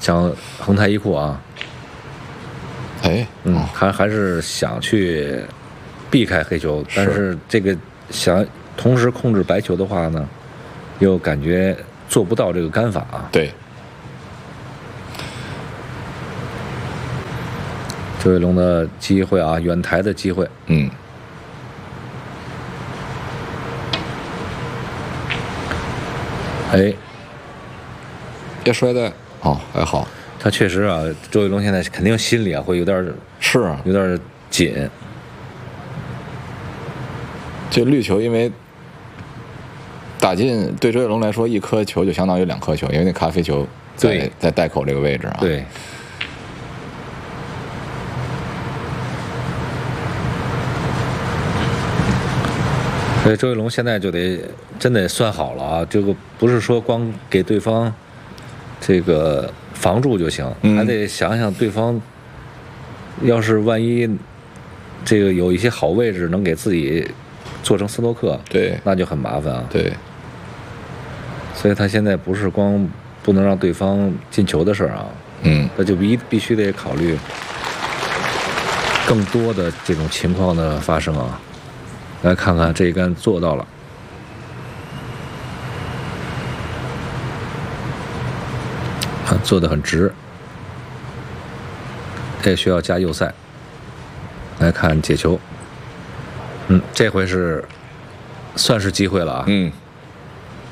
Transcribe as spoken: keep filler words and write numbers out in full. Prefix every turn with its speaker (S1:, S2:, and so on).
S1: 像恒泰一库啊，
S2: 哎，
S1: 嗯，还还是想去避开黑球，但是这个想同时控制白球的话呢，又感觉做不到这个干法啊。
S2: 对，
S1: 周伟龙的机会啊，远台的机会，
S2: 嗯，
S1: 哎，
S2: 别摔在，哦，还好，
S1: 他确实啊，周伟龙现在肯定心里啊会有点
S2: 是啊，
S1: 有点紧。
S2: 这绿球因为打进，对周伟龙来说，一颗球就相当于两颗球，因为那咖啡球在在袋口这个位置啊。
S1: 对。所以周伟龙现在就得真得算好了啊，这个不是说光给对方这个防住就行，
S2: 嗯、
S1: 还得想想对方要是万一这个有一些好位置能给自己做成斯诺克，
S2: 对，
S1: 那就很麻烦啊。
S2: 对，
S1: 所以他现在不是光不能让对方进球的事儿啊，
S2: 嗯，
S1: 那就必必须得考虑更多的这种情况的发生啊。来看看这一杆做到了，啊，做得很直，这需要加右塞。来看解球，嗯，这回是算是机会了啊，
S2: 嗯。